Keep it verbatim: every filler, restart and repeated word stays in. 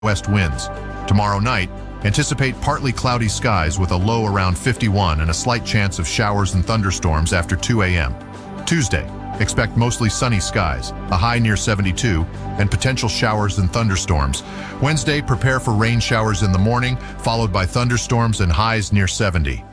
west winds. Tomorrow night, anticipate partly cloudy skies with a low around fifty-one and a slight chance of showers and thunderstorms after two A M Tuesday, expect mostly sunny skies, a high near seventy-two, and potential showers and thunderstorms. Wednesday, prepare for rain showers in the morning, followed by thunderstorms and highs near seventy.